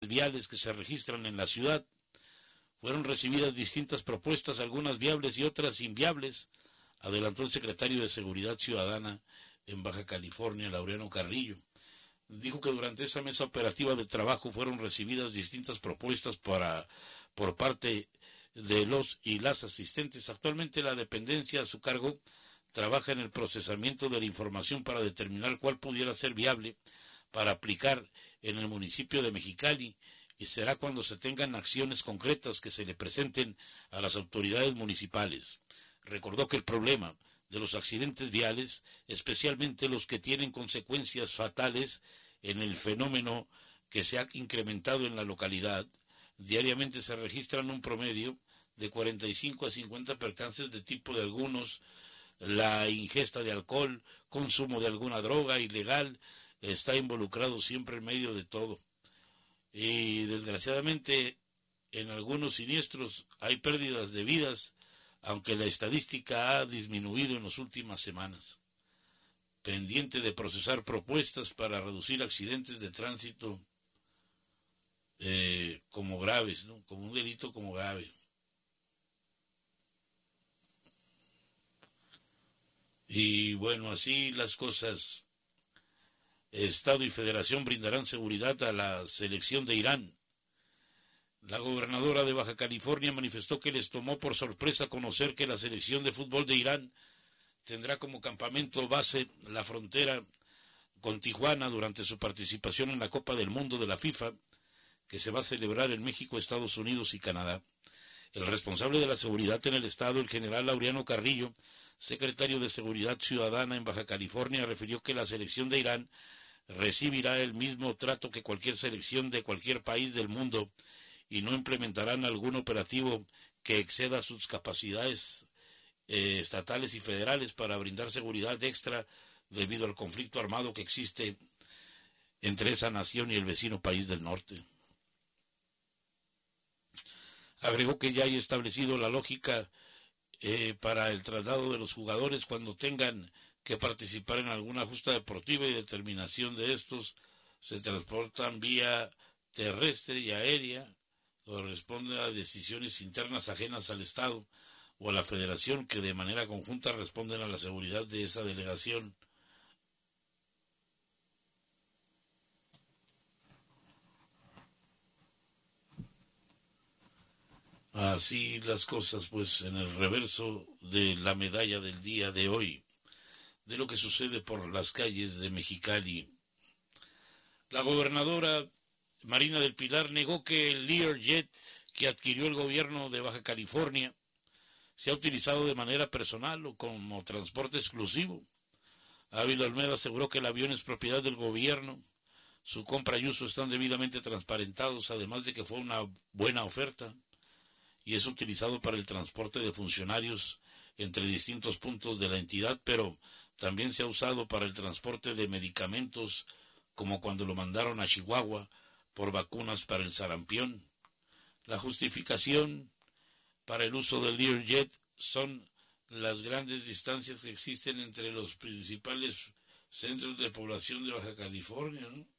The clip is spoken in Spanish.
viales que se registran en la ciudad. Fueron recibidas distintas propuestas, algunas viables y otras inviables, adelantó el secretario de Seguridad Ciudadana en Baja California, Laureano Carrillo. Dijo que durante esa mesa operativa de trabajo fueron recibidas distintas propuestas por parte de los y las asistentes. Actualmente la dependencia a su cargo trabaja en el procesamiento de la información para determinar cuál pudiera ser viable para aplicar en el municipio de Mexicali, y será cuando se tengan acciones concretas que se le presenten a las autoridades municipales. Recordó que el problema de los accidentes viales, especialmente los que tienen consecuencias fatales en el fenómeno que se ha incrementado en la localidad, diariamente se registran un promedio de 45 a 50 percances de tipo de algunos, la ingesta de alcohol, consumo de alguna droga ilegal, está involucrado siempre en medio de todo. Y desgraciadamente en algunos siniestros hay pérdidas de vidas, aunque la estadística ha disminuido en las últimas semanas. Pendiente de procesar propuestas para reducir accidentes de tránsito como graves, ¿no? Como un delito como grave. Y bueno, así las cosas. Estado y Federación brindarán seguridad a la selección de Irán. La gobernadora de Baja California manifestó que les tomó por sorpresa conocer que la selección de fútbol de Irán tendrá como campamento base la frontera con Tijuana durante su participación en la Copa del Mundo de la FIFA, que se va a celebrar en México, Estados Unidos y Canadá. El responsable de la seguridad en el estado, el general Laureano Carrillo, secretario de Seguridad Ciudadana en Baja California, refirió que la selección de Irán recibirá el mismo trato que cualquier selección de cualquier país del mundo y no implementarán algún operativo que exceda sus capacidades estatales y federales para brindar seguridad extra debido al conflicto armado que existe entre esa nación y el vecino país del norte. Agregó que ya hay establecido la lógica para el traslado de los jugadores cuando tengan que participar en alguna justa deportiva, y determinación de estos se transportan vía terrestre y aérea, corresponde a decisiones internas ajenas al Estado o a la Federación, que de manera conjunta responden a la seguridad de esa delegación. Así las cosas, pues, en el reverso de la medalla del día de hoy, de lo que sucede por las calles de Mexicali. La gobernadora Marina del Pilar negó que el Learjet que adquirió el gobierno de Baja California se ha utilizado de manera personal o como transporte exclusivo. Ávila Olmeda aseguró que el avión es propiedad del gobierno, su compra y uso están debidamente transparentados, además de que fue una buena oferta y es utilizado para el transporte de funcionarios entre distintos puntos de la entidad, pero también se ha usado para el transporte de medicamentos, como cuando lo mandaron a Chihuahua por vacunas para el sarampión. La justificación para el uso del Learjet son las grandes distancias que existen entre los principales centros de población de Baja California, ¿no?